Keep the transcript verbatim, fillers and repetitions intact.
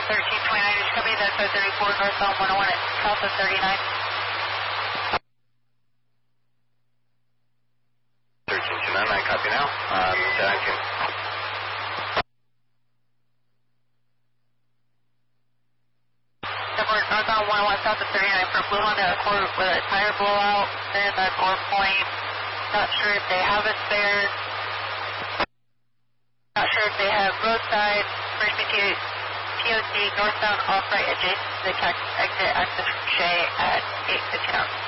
thirteen twenty-nine, did you copy? That's our thirty-four, northbound one oh one at south of thirty-nine. thirteen two nine, I copy now. Um, Jack and... Northbound one oh one south of thirty-nine for Blue Honda Accord with a tire blowout. They're in the Gore Point. Not sure if they have a spare. Not sure if they have roadside. Emergency P O C northbound off right adjacent to the Cactus exit access from Shea at eight fifteen hours.